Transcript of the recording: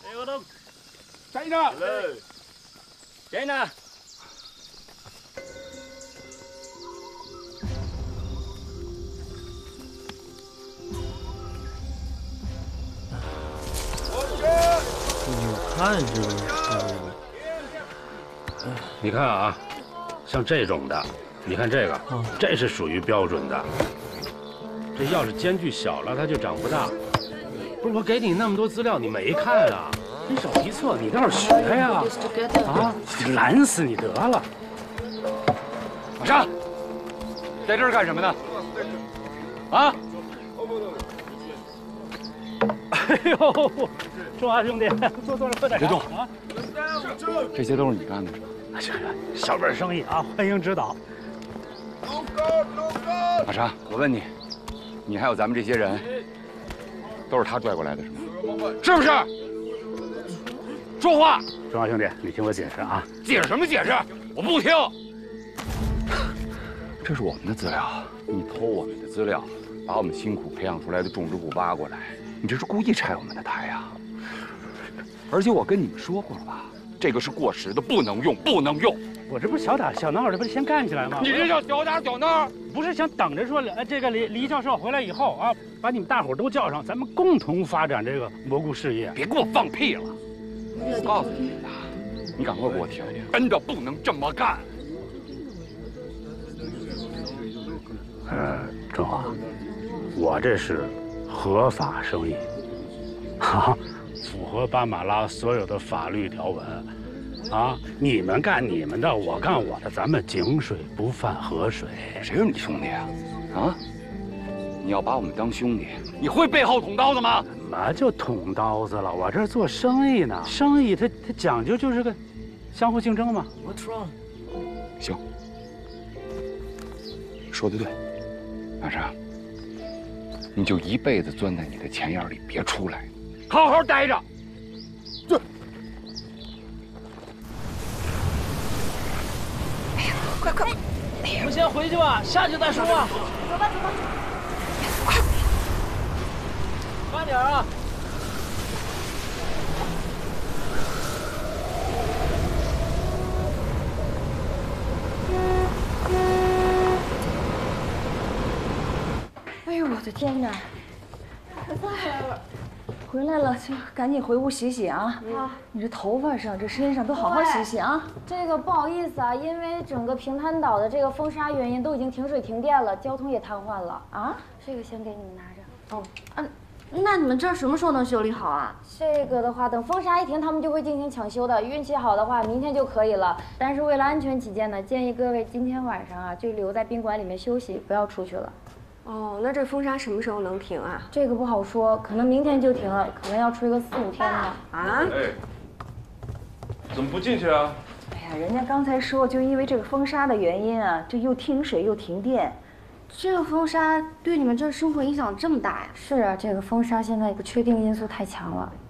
这个都站着， 站着。 你看这个是， 你看啊，像这种的，你看这个，这是属于标准的。这要是间距小了，它就长不大。不是我给你那么多资料，你没看啊？你手一测，你倒是学呀！啊，懒死你得了！ 马上，在这儿干什么呢？啊！ 哎呦，中华兄弟，坐了，快点！ 别动啊！ 这些都是你干的是吧？ 行，小本生意啊，欢迎指导。 马莎，我问你，你还有咱们这些人，都是他拽过来的是吗？是不是？说话！ 中华兄弟，你听我解释啊！ 解释什么解释？我不听。这是我们的资料，你偷我们的资料，把我们辛苦培养出来的种植户挖过来，你这是故意拆我们的台呀！而且我跟你们说过了吧，这个是过时的，不能用，不能用。 我这不是小打小闹的，不是先干起来吗？ 你这叫小打小闹？ 不是想等着说，这个李教授回来以后啊，把你们大伙都叫上，咱们共同发展这个蘑菇事业。 别给我放屁了！我告诉你们呐，你赶快给我听听，真的不能这么干。 正华，我这是合法生意，哈，符合巴马拉所有的法律条文。啊！你们干你们的，我干我的，咱们井水不犯河水。 谁是你兄弟啊？啊！你要把我们当兄弟，你会背后捅刀子吗？ 怎么就捅刀子了？我这做生意呢，生意它讲究就是个相互竞争嘛。 What's wrong？ 行，说得对，马莎，你就一辈子钻在你的钱眼里，别出来，好好待着。对。 快！我们先回去吧，下去再说啊。 走吧。 慢点啊！ 哎呦，我的天哪！回来了，就赶紧回屋洗洗啊！你这头发上、这身上都好好洗洗啊！ 这个不好意思啊，因为整个平潭岛的这个风沙原因都已经停水停电了，交通也瘫痪了啊。这个先给你们拿着。 哦，那你们这什么时候能修理好啊？ 这个的话，等风沙一停，他们就会进行抢修的。运气好的话，明天就可以了。但是为了安全起见呢，建议各位今天晚上啊就留在宾馆里面休息，不要出去了。 哦，那这风沙什么时候能停啊？ 这个不好说，可能明天就停了，可能要吹个4、5天呢。 啊？ 哎，怎么不进去啊？ 哎呀，人家刚才说，就因为这个风沙的原因啊，这又停水又停电。 这个风沙对你们这生活影响这么大呀？ 是啊，这个风沙现在不确定因素太强了。